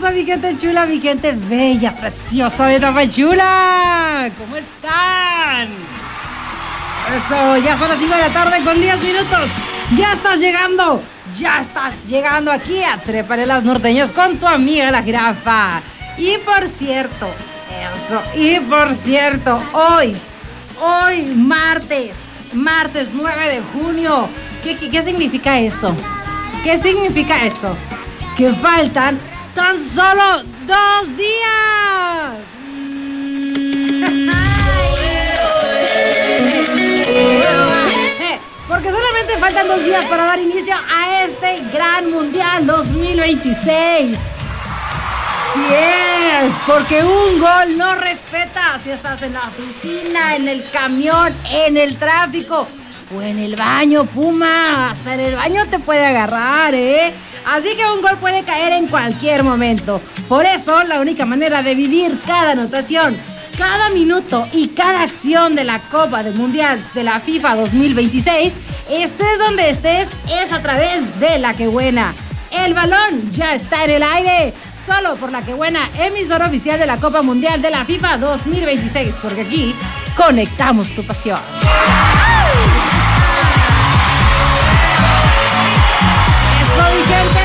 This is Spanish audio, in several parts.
hermosa, mi gente chula, mi gente bella, preciosa, mi chula. ¿Cómo están? Eso, ya son las 5 de la tarde con 10 minutos. Ya estás llegando aquí a Trépale las Norteñas con tu amiga la Jirafa. Y por cierto, hoy martes 9 de junio, ¿qué significa eso? ¿Qué significa eso? Que faltan tan solo 2 días. Porque solamente faltan 2 días para dar inicio a este gran mundial 2026. Sí es, porque un gol no respeta si estás en la oficina, en el camión, en el tráfico o en el baño, Puma. Hasta en el baño te puede agarrar, ¿eh? Así que un gol puede caer en cualquier momento. Por eso, la única manera de vivir cada anotación, cada minuto y cada acción de la Copa del Mundial de la FIFA 2026, estés donde estés, es a través de La Que Buena. El balón ya está en el aire, solo por La Que Buena, emisora oficial de la Copa Mundial de la FIFA 2026, porque aquí conectamos tu pasión. Eso, mi gente.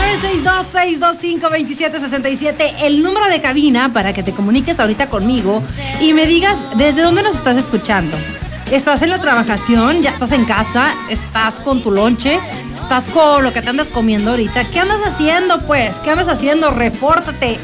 962-625-2767, el número de cabina para que te comuniques ahorita conmigo y me digas desde dónde nos estás escuchando. ¿Estás en la trabajación? ¿Ya estás en casa? ¿Estás con tu lonche? ¿Estás con lo que te andas comiendo ahorita? ¿Qué andas haciendo, pues? ¿Qué andas haciendo? Repórtate.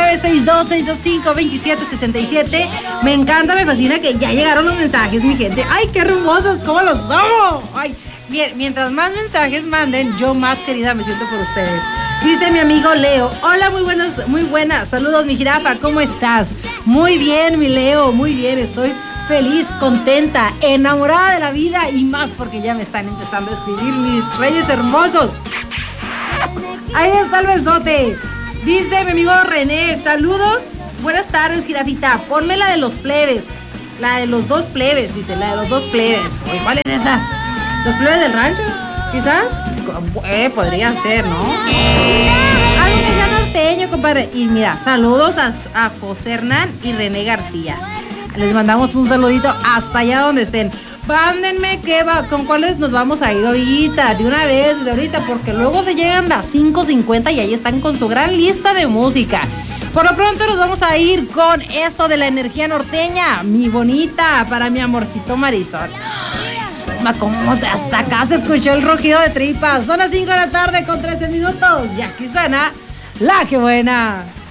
962-625-2767. Me encanta, me fascina que ya llegaron los mensajes, mi gente. ¡Ay, qué hermosos! ¿Cómo los amo? ¡Ay! Bien, mientras más mensajes manden, yo más querida me siento por ustedes. Dice mi amigo Leo: hola, muy buenas. Saludos, mi Jirafa, ¿cómo estás? Muy bien, mi Leo, muy bien. Estoy feliz, contenta, enamorada de la vida y más porque ya me están empezando a escribir mis reyes hermosos. Ahí está el besote. Dice mi amigo René: saludos, buenas tardes, Jirafita. Ponme la de los plebes. La de los 2 plebes, dice, la de los 2 plebes. Oye, ¿cuál es esa? ¿Los plebes del rancho? Quizás. Podría ser, ¿no? Algo que sea norteño, compadre. Y mira, saludos a José Hernán y René García. Les mandamos un saludito hasta allá donde estén. Mándenme con cuáles nos vamos a ir ahorita, de una vez, de ahorita, porque luego se llegan las 5:50 y ahí están con su gran lista de música. Por lo pronto nos vamos a ir con esto de la energía norteña, mi bonita, para mi amorcito Marisol. Como hasta acá se escuchó el rugido de tripas. Son las 5 de la tarde con 13 minutos y aquí suena La Que Buena.